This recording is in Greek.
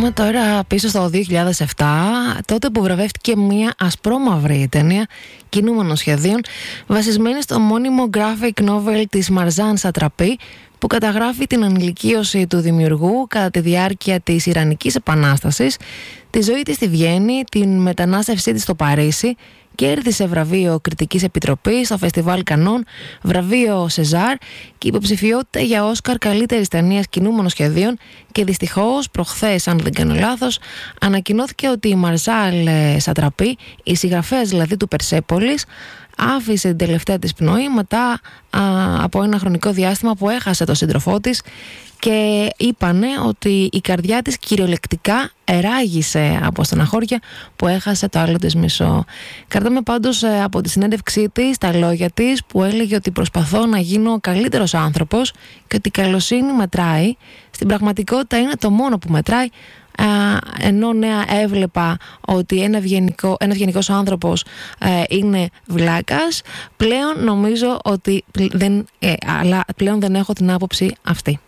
Πάμε τώρα πίσω στο 2007, τότε που βραβεύτηκε μια ασπρόμαυρη ταινία κινούμενων σχεδίων βασισμένη στο μόνιμο graphic novel της Μαρζάν Σατραπή, που καταγράφει την ενηλικίωση του δημιουργού κατά τη διάρκεια της Ιρανικής Επανάστασης, τη ζωή της στη Βιέννη, την μετανάστευσή της στο Παρίσι. Κέρδισε βραβείο Κριτικής Επιτροπής στο Φεστιβάλ Κανών, βραβείο Σεζάρ και υποψηφιότητα για Όσκαρ καλύτερης ταινίας κινούμενων σχεδίων. Και δυστυχώς προχθές, αν δεν κάνω λάθος, ανακοινώθηκε ότι η Μαρζάλ Σατραπή, η συγγραφέας δηλαδή του Περσέπολης, άφησε την τελευταία της πνοή μετά από ένα χρονικό διάστημα που έχασε τον σύντροφό της, και είπανε ότι η καρδιά της κυριολεκτικά εράγησε από στεναχώρια που έχασε το άλλο της μισό. Κρατάμε πάντως από τη συνέντευξή της τα λόγια της που έλεγε ότι προσπαθώ να γίνω ο καλύτερος άνθρωπος και ότι η καλοσύνη μετράει. Στην πραγματικότητα είναι το μόνο που μετράει. Ενώ νέα έβλεπα ότι ένας ευγενικός άνθρωπος είναι βλάκας, πλέον νομίζω ότι πλέον δεν έχω την άποψη αυτή.